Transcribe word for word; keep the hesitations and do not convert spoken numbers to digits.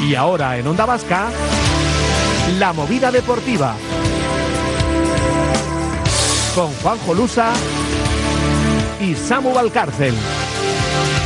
Y ahora en Onda Vasca, La Movida Deportiva. Con Juanjo Lusa y Samu Valcárcel.